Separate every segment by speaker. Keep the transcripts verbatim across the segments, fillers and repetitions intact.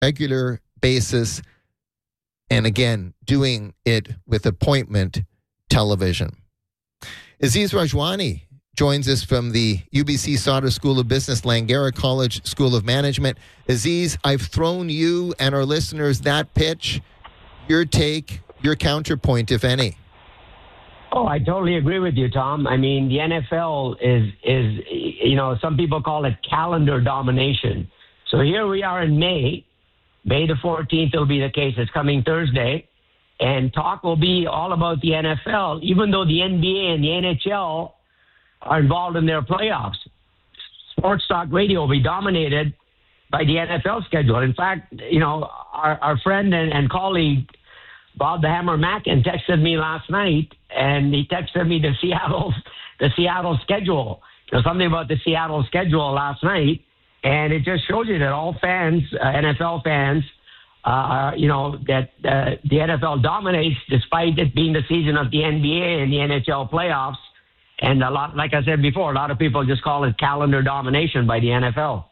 Speaker 1: regular basis, and again, doing it with appointment television. Aziz Rajwani joins us from the U B C Sauder School of Business, Langara College School of Management. Aziz, I've thrown you and our listeners that pitch. Your take, your counterpoint, if any.
Speaker 2: Oh, I totally agree with you, Tom. I mean, the N F L is, is you know, some people call it calendar domination. So here we are in May. May the fourteenth will be the case. It's coming Thursday. And talk will be all about the N F L, even though the N B A and the N H L are involved in their playoffs. Sports talk radio will be dominated by the N F L schedule. In fact, you know, our, our friend and, and colleague, Bob the Hammer Mackin, texted me last night, and he texted me the Seattle, the Seattle schedule. You know, something about the Seattle schedule last night, and it just shows you that all fans, uh, N F L fans, uh, you know, that uh, the N F L dominates despite it being the season of the N B A and the N H L playoffs. And a lot, like I said before, a lot of people just call it calendar domination by the N F L.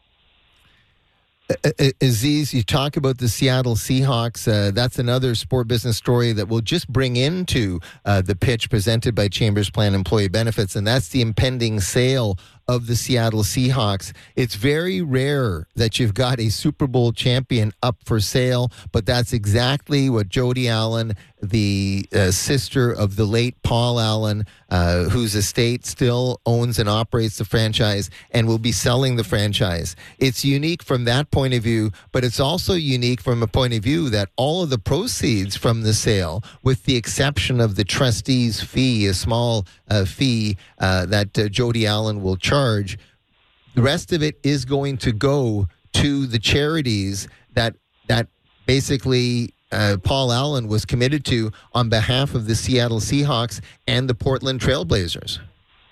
Speaker 1: Aziz, you talk about the Seattle Seahawks. Uh, that's another sport business story that we'll just bring into uh, the pitch presented by Chambers Plan Employee Benefits, and that's the impending sale of the Seattle Seahawks. It's very rare that you've got a Super Bowl champion up for sale, but that's exactly what Jody Allen, the uh, sister of the late Paul Allen, uh, whose estate still owns and operates the franchise and will be selling the franchise. It's unique from that point of view, but it's also unique from a point of view that all of the proceeds from the sale, with the exception of the trustee's fee, a small uh, fee uh, that uh, Jody Allen will charge, the rest of it is going to go to the charities that that basically uh, Paul Allen was committed to on behalf of the Seattle Seahawks and the Portland Trailblazers.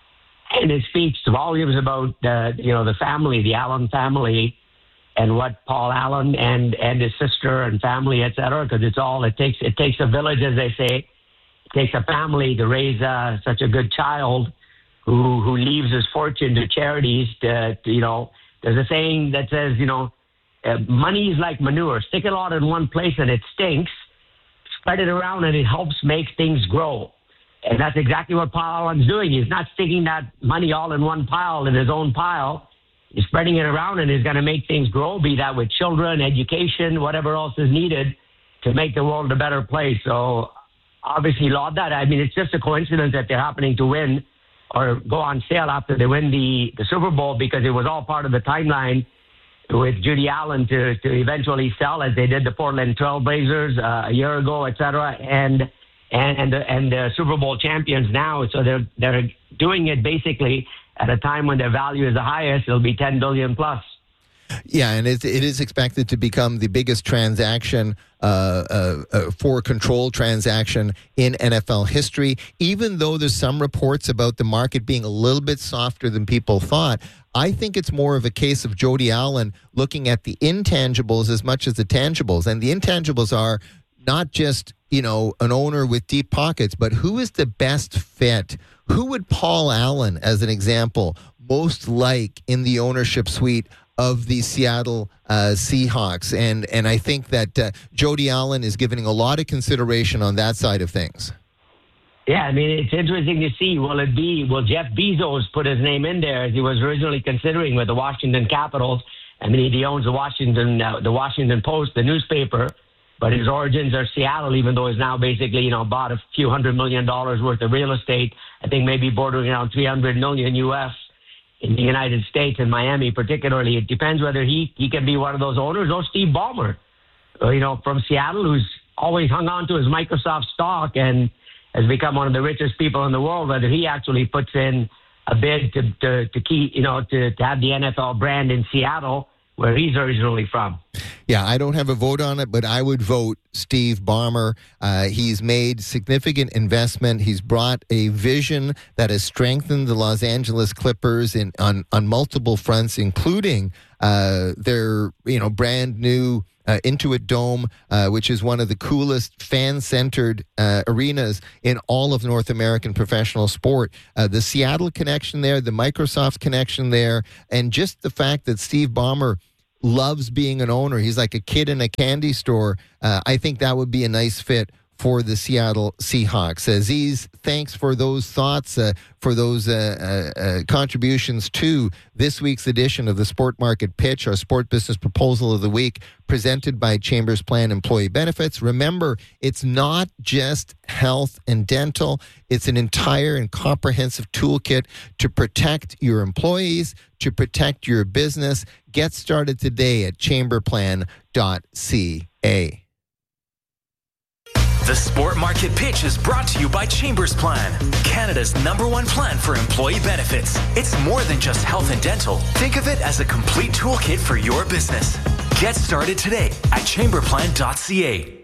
Speaker 2: And it speaks volumes about uh, you know the family, the Allen family, and what Paul Allen and, and his sister and family, et cetera, because it's all it takes. It takes a village, as they say. It takes a family to raise uh, such a good child who who leaves his fortune to charities. To, to you know, there's a saying that says, you know, uh, money is like manure. Stick it all in one place and it stinks. Spread it around and it helps make things grow. And that's exactly what Paul Allen's doing. He's not sticking that money all in one pile, in his own pile. He's spreading it around and he's going to make things grow, be that with children, education, whatever else is needed to make the world a better place. So obviously laud that. I mean, it's just a coincidence that they're happening to win or go on sale after they win the, the Super Bowl, because it was all part of the timeline with Jody Allen to, to eventually sell, as they did the Portland Trailblazers uh, a year ago, et cetera, and and and the, and the Super Bowl champions now. So they're they're doing it basically at a time when their value is the highest. It'll be ten billion plus.
Speaker 1: Yeah, and it, it is expected to become the biggest transaction, uh, uh, uh, for control transaction in N F L history. Even though there's some reports about the market being a little bit softer than people thought, I think it's more of a case of Jody Allen looking at the intangibles as much as the tangibles. And the intangibles are not just, you know, an owner with deep pockets, but who is the best fit? Who would Paul Allen, as an example, most like in the ownership suite of the Seattle uh, Seahawks? And and I think that uh, Jody Allen is giving a lot of consideration on that side of things.
Speaker 2: Yeah, I mean, it's interesting to see. Will it be, will Jeff Bezos put his name in there, as he was originally considering with the Washington Capitals? I mean, he owns the Washington, uh, the Washington Post, the newspaper, but his origins are Seattle, even though he's now basically, you know, bought a few hundred million dollars worth of real estate. I think maybe bordering around three hundred million U S in the United States, in Miami particularly. It depends whether he, he can be one of those owners, or Steve Ballmer, uh, you know, from Seattle, who's always hung on to his Microsoft stock and has become one of the richest people in the world, whether he actually puts in a bid to, to, to keep, you know, to, to have the N F L brand in Seattle, where he's originally from.
Speaker 1: Yeah, I don't have a vote on it, but I would vote Steve Ballmer. Uh, he's made significant investment. He's brought a vision that has strengthened the Los Angeles Clippers in on, on multiple fronts, including uh, their, you know, brand new uh, Intuit Dome, uh, which is one of the coolest fan-centered uh, arenas in all of North American professional sport. Uh, the Seattle connection there, the Microsoft connection there, and just the fact that Steve Ballmer loves being an owner. He's like a kid in a candy store. Uh, I think that would be a nice fit for the Seattle Seahawks. Aziz, thanks for those thoughts, uh, for those uh, uh, uh, contributions to this week's edition of the Sport Market Pitch, our sport business proposal of the week, presented by Chambers Plan Employee Benefits. Remember, it's not just health and dental. It's an entire and comprehensive toolkit to protect your employees, to protect your business. Get started today at chamber plan dot c a.
Speaker 3: The Sport Market Pitch is brought to you by Chambers Plan, Canada's number one plan for employee benefits. It's more than just health and dental. Think of it as a complete toolkit for your business. Get started today at chamber plan dot c a.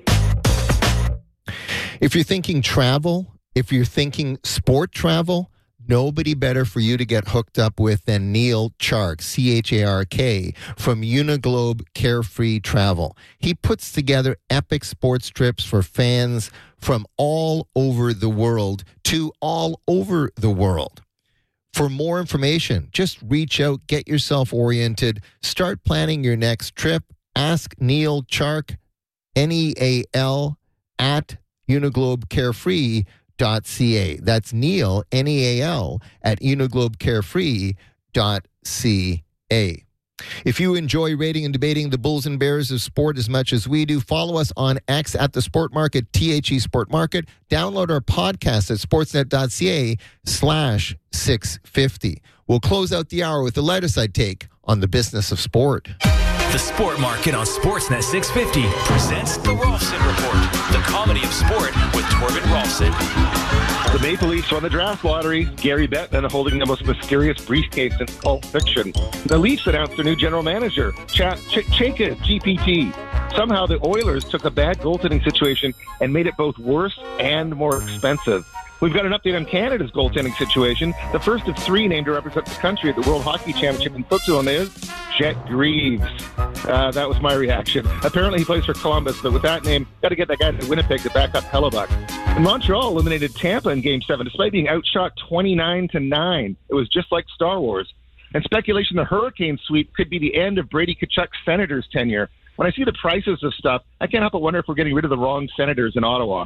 Speaker 1: If you're thinking travel, if you're thinking sport travel, nobody better for you to get hooked up with than Neil Chark, C H A R K, from Uniglobe Carefree Travel. He puts together epic sports trips for fans from all over the world to all over the world. For more information, just reach out, get yourself oriented, start planning your next trip. Ask Neil Chark, N E A L, at Uniglobe Carefree dot c a. That's Neil, N E A L, at uniglobe carefree dot c a. If you enjoy rating and debating the Bulls and Bears of sport as much as we do, follow us on X at the Sport Market, T H E Sport Market. Download our podcast at sportsnet dot c a slash six fifty. We'll close out the hour with the lighter side take on the business of sport.
Speaker 3: The Sport Market on Sportsnet six fifty presents The Rolfson Report, the comedy of sport with Torben Rolfson.
Speaker 4: The Maple Leafs won the draft lottery. Gary Bettman holding the most mysterious briefcase in cult fiction. The Leafs announced their new general manager, Ch- Ch- Chaka G P T. Somehow the Oilers took a bad goaltending situation and made it both worse and more expensive. We've got an update on Canada's goaltending situation. The first of three named to represent the country at the World Hockey Championship in Switzerland is Jet Greaves. Uh, that was my reaction. Apparently he plays for Columbus, but with that name, got to get that guy to Winnipeg to back up Hellebuck. And Montreal eliminated Tampa in Game seven despite being outshot twenty-nine to nine. It was just like Star Wars. And speculation the Hurricane sweep could be the end of Brady Tkachuk's Senators' tenure. When I see the prices of stuff, I can't help but wonder if we're getting rid of the wrong Senators in Ottawa.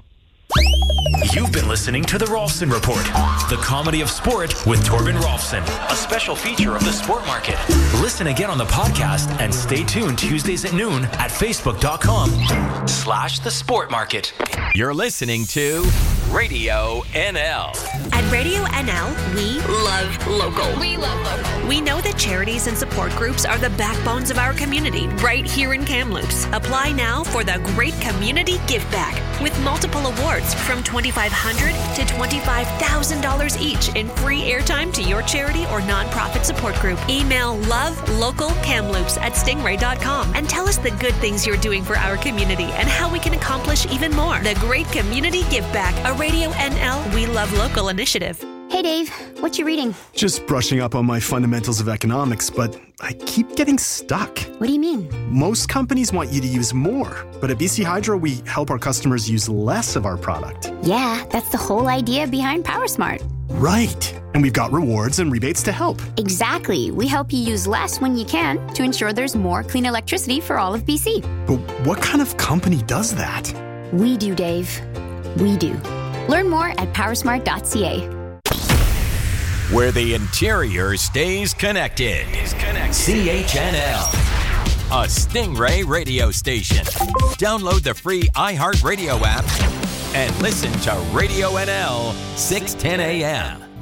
Speaker 3: You've been listening to The Rolfson Report, the comedy of sport with Torben Rolfson, a special feature of the Sport Market. Listen again on the podcast and stay tuned Tuesdays at noon at facebook.com slash the Sport Market.
Speaker 5: You're listening to Radio N L.
Speaker 6: At Radio N L, we love local.
Speaker 7: We love local.
Speaker 6: We know that charities and support groups are the backbones of our community right here in Kamloops. Apply now for the Great Community Give Back with multiple awards from twenty-five hundred dollars to twenty-five thousand dollars each in free airtime to your charity or nonprofit support group. Email lovelocalkamloops at stingray dot com and tell us the good things you're doing for our community and how we can accomplish even more. The Great Community Give Back, a Radio N L We Love Local initiative.
Speaker 7: Hey Dave, what you reading?
Speaker 8: Just brushing up on my fundamentals of economics, but I keep getting stuck.
Speaker 7: What do you mean?
Speaker 8: Most companies want you to use more, but at B C Hydro, we help our customers use less of our product.
Speaker 7: Yeah, that's the whole idea behind PowerSmart.
Speaker 8: Right. And we've got rewards and rebates to help.
Speaker 7: Exactly. We help you use less when you can to ensure there's more clean electricity for all of B C.
Speaker 8: But what kind of company does that?
Speaker 7: We do, Dave. We do. Learn more at powersmart dot c a.
Speaker 5: Where the interior stays connected. Is connected. C H N L, a Stingray radio station. Download the free iHeartRadio app and listen to Radio N L six ten a.m.